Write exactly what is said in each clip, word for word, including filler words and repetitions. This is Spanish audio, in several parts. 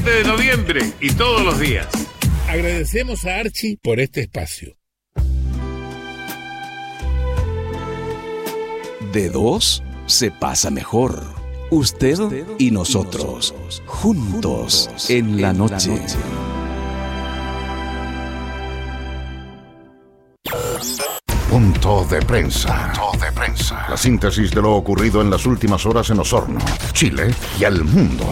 de noviembre y todos los días. Agradecemos a Archie por este espacio. De dos se pasa mejor. Usted y nosotros, juntos en la noche. Punto de prensa. Punto de prensa. La síntesis de lo ocurrido en las últimas horas en Osorno, Chile y el mundo.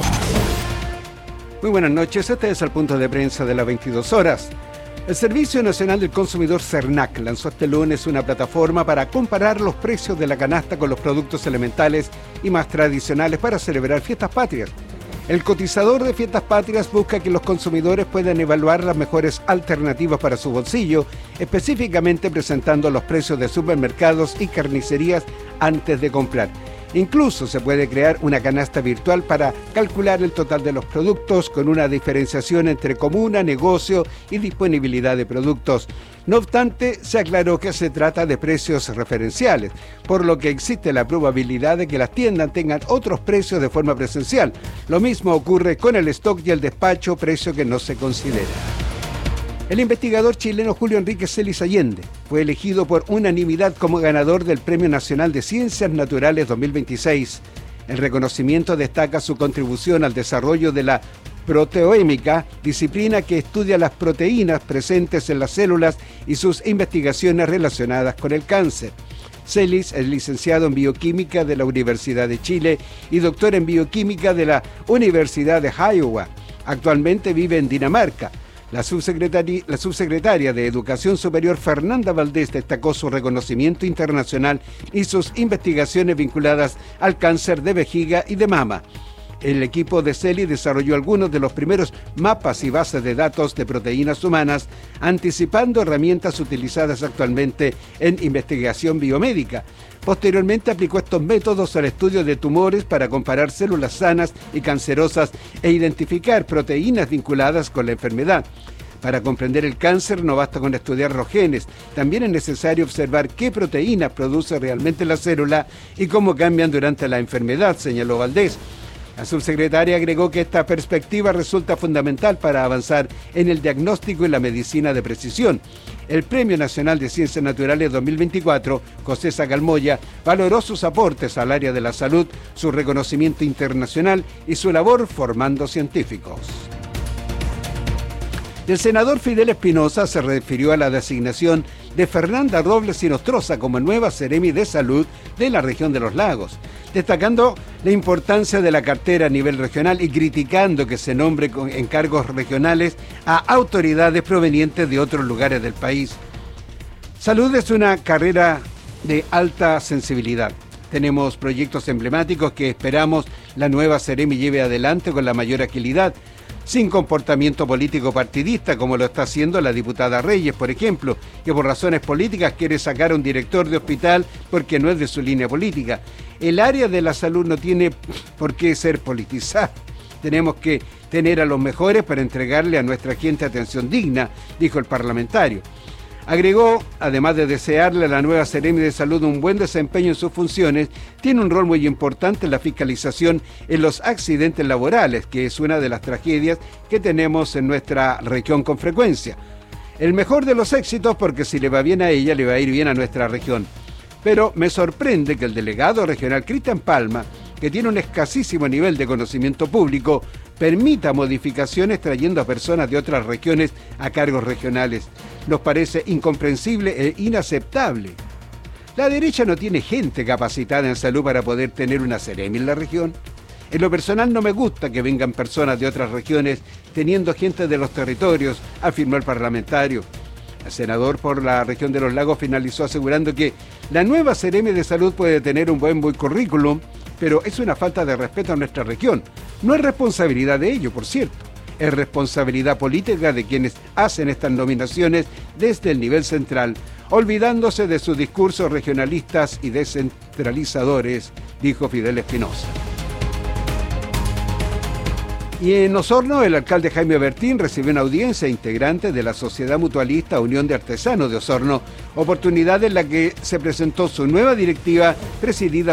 Muy buenas noches, este es el punto de prensa de las veintidós horas. El Servicio Nacional del Consumidor CERNAC lanzó este lunes una plataforma para comparar los precios de la canasta con los productos elementales y más tradicionales para celebrar fiestas patrias. El cotizador de fiestas patrias busca que los consumidores puedan evaluar las mejores alternativas para su bolsillo, específicamente presentando los precios de supermercados y carnicerías antes de comprar. Incluso se puede crear una canasta virtual para calcular el total de los productos con una diferenciación entre comuna, negocio y disponibilidad de productos. No obstante, se aclaró que se trata de precios referenciales, por lo que existe la probabilidad de que las tiendas tengan otros precios de forma presencial. Lo mismo ocurre con el stock y el despacho, precio que no se considera. El investigador chileno Julio Enrique Celis Allende fue elegido por unanimidad como ganador del Premio Nacional de Ciencias Naturales dos mil veintiséis. El reconocimiento destaca su contribución al desarrollo de la proteoémica, disciplina que estudia las proteínas presentes en las células y sus investigaciones relacionadas con el cáncer. Celis es licenciado en Bioquímica de la Universidad de Chile y doctor en Bioquímica de la Universidad de Iowa. Actualmente vive en Dinamarca. La subsecretaria, la subsecretaria de Educación Superior, Fernanda Valdés, destacó su reconocimiento internacional y sus investigaciones vinculadas al cáncer de vejiga y de mama. El equipo de Celis desarrolló algunos de los primeros mapas y bases de datos de proteínas humanas, anticipando herramientas utilizadas actualmente en investigación biomédica. Posteriormente aplicó estos métodos al estudio de tumores para comparar células sanas y cancerosas e identificar proteínas vinculadas con la enfermedad. Para comprender el cáncer no basta con estudiar los genes, también es necesario observar qué proteínas produce realmente la célula y cómo cambian durante la enfermedad, señaló Valdés. La subsecretaria agregó que esta perspectiva resulta fundamental para avanzar en el diagnóstico y la medicina de precisión. El Premio Nacional de Ciencias Naturales dos mil veinticuatro, José Sagalmoya, valoró sus aportes al área de la salud, su reconocimiento internacional y su labor formando científicos. El senador Fidel Espinosa se refirió a la designación de Fernanda Robles Inostroza como nueva Seremi de Salud de la región de los Lagos, destacando la importancia de la cartera a nivel regional y criticando que se nombre en cargos regionales a autoridades provenientes de otros lugares del país. Salud es una carrera de alta sensibilidad. Tenemos proyectos emblemáticos que esperamos la nueva Seremi lleve adelante con la mayor agilidad, sin comportamiento político partidista, como lo está haciendo la diputada Reyes, por ejemplo, que por razones políticas quiere sacar a un director de hospital porque no es de su línea política. El área de la salud no tiene por qué ser politizada. Tenemos que tener a los mejores para entregarle a nuestra gente atención digna, dijo el parlamentario. Agregó, además de desearle a la nueva Seremi de Salud un buen desempeño en sus funciones, tiene un rol muy importante en la fiscalización en los accidentes laborales, que es una de las tragedias que tenemos en nuestra región con frecuencia. El mejor de los éxitos, porque si le va bien a ella, le va a ir bien a nuestra región. Pero me sorprende que el delegado regional Cristian Palma, que tiene un escasísimo nivel de conocimiento público, permita modificaciones trayendo a personas de otras regiones a cargos regionales. Nos parece incomprensible e inaceptable. La derecha no tiene gente capacitada en salud para poder tener una Seremi en la región. En lo personal no me gusta que vengan personas de otras regiones teniendo gente de los territorios, afirmó el parlamentario. El senador por la región de los Lagos finalizó asegurando que la nueva Seremi de Salud puede tener un buen, buen currículum, pero es una falta de respeto a nuestra región. No es responsabilidad de ello, por cierto. Es responsabilidad política de quienes hacen estas nominaciones desde el nivel central, olvidándose de sus discursos regionalistas y descentralizadores, dijo Fidel Espinosa. Y en Osorno, el alcalde Jaime Bertín recibió una audiencia integrante de la Sociedad Mutualista Unión de Artesanos de Osorno, oportunidad en la que se presentó su nueva directiva presidida